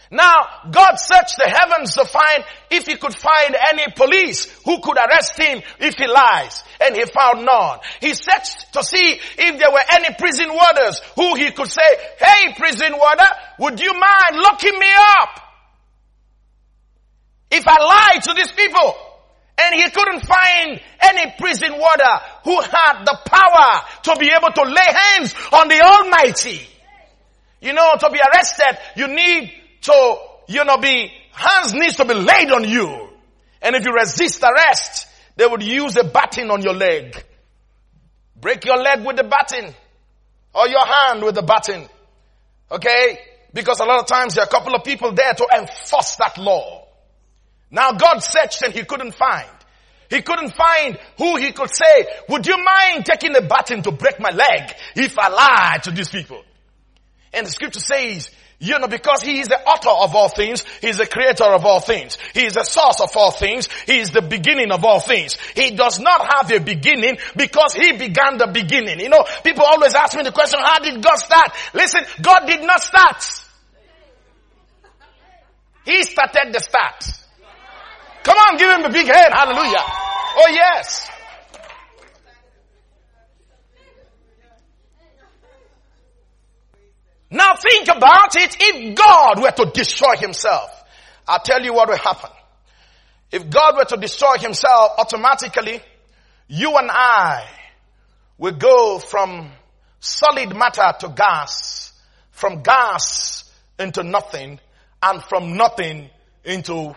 Now, God searched the heavens to find if he could find any police who could arrest him if he lies. And he found none. He searched to see if there were any prison warders who he could say, hey, prison warder, would you mind locking me up if I lie to these people? And he couldn't find any prison warder who had the power to be able to lay hands on the Almighty. You know, to be arrested, you need to, hands needs to be laid on you. And if you resist arrest, they would use a baton on your leg. Break your leg with the baton. Or your hand with the baton. Okay? Because a lot of times there are a couple of people there to enforce that law. Now God searched and he couldn't find. He couldn't find who he could say, would you mind taking the baton to break my leg if I lie to these people? And the scripture says, because he is the author of all things, he is the creator of all things, he is the source of all things, he is the beginning of all things. He does not have a beginning because he began the beginning. People always ask me the question, how did God start? Listen, God did not start. He started the start. Come on, give him a big hand. Hallelujah. Oh yes. Now think about it. If God were to destroy himself, I'll tell you what will happen. If God were to destroy himself, automatically, you and I will go from solid matter to gas, from gas into nothing, and from nothing into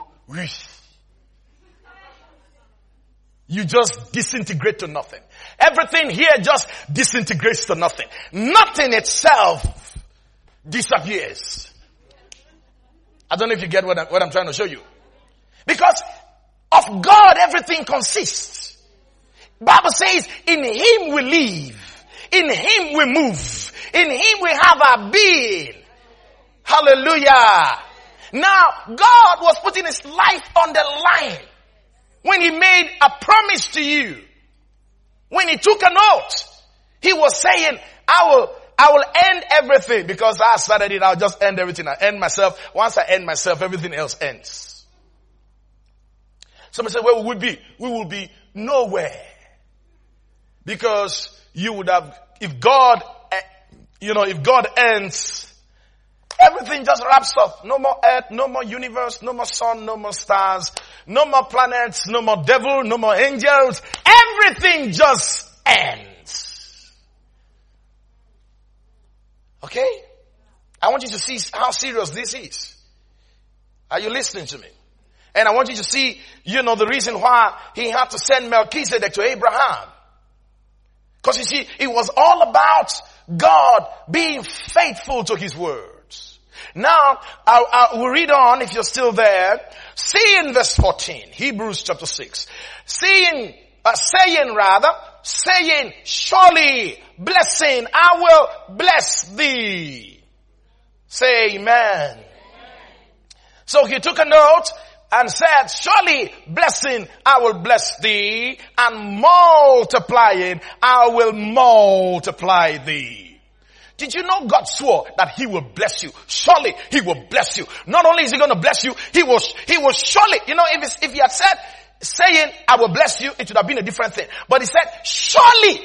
you just disintegrate to nothing. Everything here just disintegrates to nothing. Nothing itself disappears. I don't know if you get what I'm trying to show you. Because of God, everything consists. Bible says, in him we live. In him we move. In him we have our being. Hallelujah. Now, God was putting his life on the line when he made a promise to you. When he took an oath, he was saying, I will end everything, because I started it. I'll just end everything. I end myself. Once I end myself, everything else ends. Somebody said, where will we be? We will be nowhere. Because you would have, if God ends, everything just wraps up. No more earth, no more universe, no more sun, no more stars, no more planets, no more devil, no more angels. Everything just ends. Okay? I want you to see how serious this is. Are you listening to me? And I want you to see, the reason why he had to send Melchizedek to Abraham. Because you see, it was all about God being faithful to his words. Now, we'll read on if you're still there. See in verse 14, Hebrews chapter 6. Saying, surely blessing, I will bless thee. Say amen. So he took a note and said, surely blessing, I will bless thee, and multiplying, I will multiply thee. Did you know God swore that he will bless you? Surely he will bless you. Not only is he going to bless you, he will surely, if he had said, saying, I will bless you, it would have been a different thing. But he said, surely,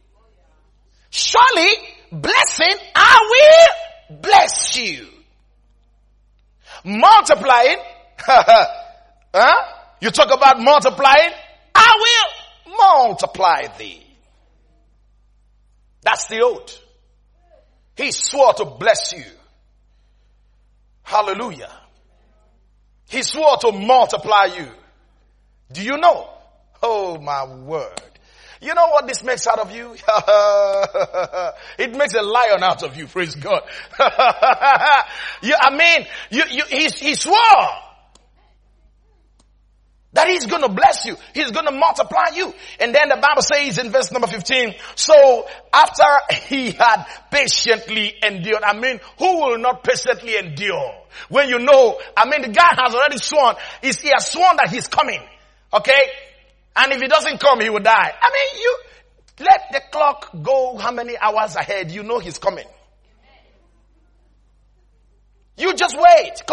blessing, I will bless you. Multiplying, you talk about multiplying, I will multiply thee. That's the oath. He swore to bless you. Hallelujah. He swore to multiply you. Do you know? Oh my word. You know what this makes out of you? It makes a lion out of you, praise God. He swore that he's going to bless you. He's going to multiply you. And then the Bible says in verse number 15, so after he had patiently endured, who will not patiently endure? When the guy has already sworn, he has sworn that he's coming. Okay? And if he doesn't come, he will die. You let the clock go how many hours ahead, he's coming. You just wait.